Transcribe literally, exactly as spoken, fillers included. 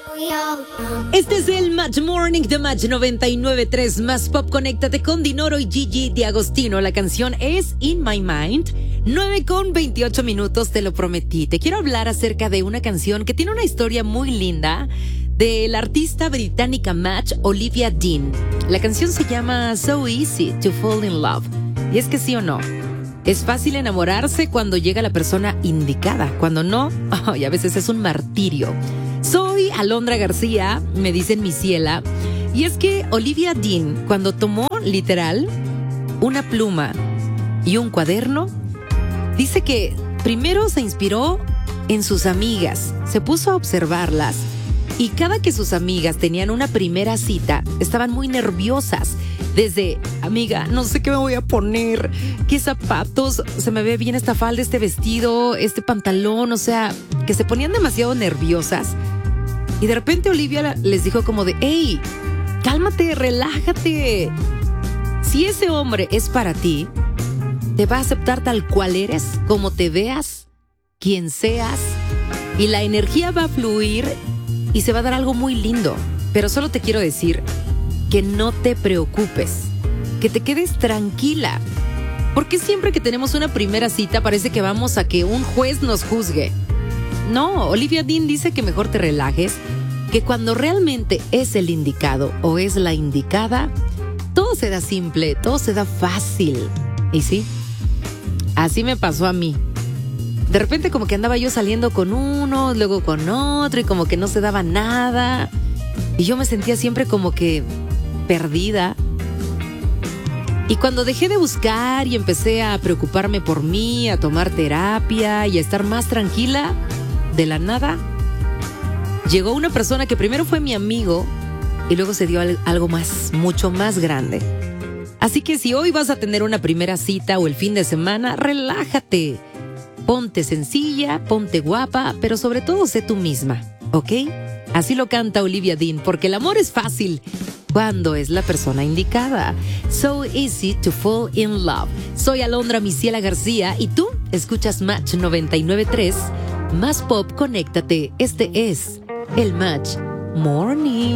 Este es el Match Morning de Match noventa y nueve punto tres Más Pop. Conéctate con Dinoro y Gigi D'Agostino. La canción es In My Mind. nueve con veintiocho minutos, te lo prometí. Te quiero hablar acerca de una canción que tiene una historia muy linda de la artista británica Match, Olivia Dean. La canción se llama So Easy to Fall in Love. Y es que sí o no, es fácil enamorarse cuando llega la persona indicada. Cuando no, oh, y a veces es un martirio. Soy Alondra García, me dicen mi ciela. Y es que Olivia Dean, cuando tomó literal una pluma y un cuaderno, dice que primero se inspiró en sus amigas, se puso a observarlas. Y cada que sus amigas tenían una primera cita, estaban muy nerviosas. Desde, amiga, no sé qué me voy a poner, qué zapatos, se me ve bien esta falda, este vestido, este pantalón, o sea, que se ponían demasiado nerviosas. Y de repente Olivia les dijo como de, hey, cálmate, relájate. Si ese hombre es para ti, te va a aceptar tal cual eres, como te veas, quien seas, y la energía va a fluir y se va a dar algo muy lindo. Pero solo te quiero decir que no te preocupes, que te quedes tranquila, porque siempre que tenemos una primera cita parece que vamos a que un juez nos juzgue. No, Olivia Dean dice que mejor te relajes, que cuando realmente es el indicado o es la indicada, todo se da simple, todo se da fácil. Y sí, así me pasó a mí. De repente como que andaba yo saliendo con uno, luego con otro, y como que no se daba nada. Y yo me sentía siempre como que perdida. Y cuando dejé de buscar y empecé a preocuparme por mí, a tomar terapia y a estar más tranquila, de la nada llegó una persona que primero fue mi amigo y luego se dio algo más, mucho más grande. Así que si hoy vas a tener una primera cita o el fin de semana, relájate. Ponte sencilla, ponte guapa, pero sobre todo sé tú misma, ¿ok? Así lo canta Olivia Dean, porque el amor es fácil cuando es la persona indicada. So easy to fall in love. Soy Alondra Misiela García y tú escuchas Match noventa y nueve punto tres. Más Pop, conéctate. Este es el Match Morning.